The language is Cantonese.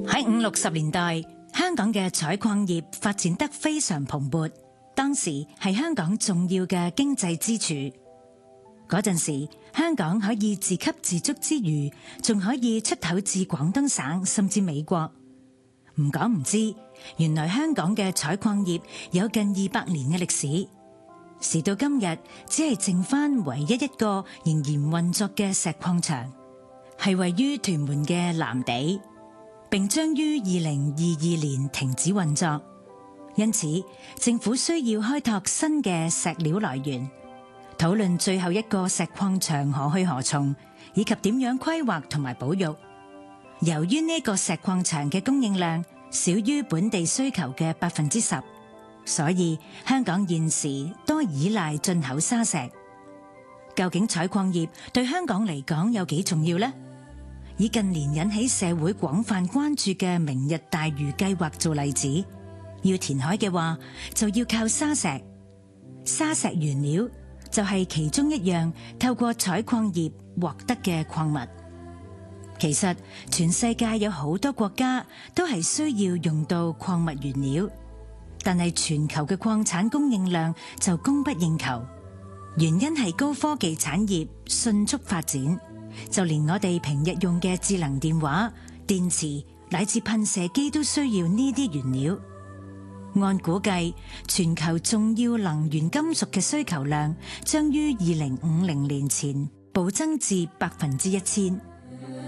喺50、60年代，香港嘅採礦業發展得非常蓬勃，當時係香港重要嘅經濟支柱。嗰陣時，香港可以自給自足之餘，仲可以出口至廣東省甚至美國。唔講唔知，原來香港嘅採礦業有近200年嘅歷史。時到今日，只係剩返唯一一個仍然運作嘅石礦場，係位於屯門嘅藍地，並將於2022年停止運作。因此，政府需要開拓新嘅石料來源，討論最後一個石礦場何去何從，以及點樣規劃同埋保育。由於呢個石礦場嘅供應量少於本地需求嘅10%，所以香港現時多依賴進口沙石。究竟採礦業對香港嚟講有幾重要呢？以近年引起社會廣泛關注嘅明日大嶼計劃做例子，要填海嘅話，就要靠沙石。沙石原料就係其中一樣透過採礦業獲得嘅礦物。其實全世界有好多國家都係需要用到礦物原料，但係全球嘅礦產供應量就供不應求。原因係高科技產業迅速發展，就連我哋平日用嘅智能電話、電池乃至噴射機都需要呢啲原料。按估計，全球重要能源金屬嘅需求量將於2050年前暴增至1000%。